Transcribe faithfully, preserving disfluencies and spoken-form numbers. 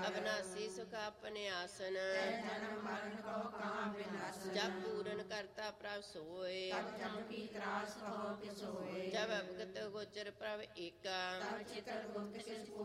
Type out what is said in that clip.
अविनाशी सुख अपने आसन जब पूरन करता प्रभ सोए जब अवगत गोचर प्रभ एका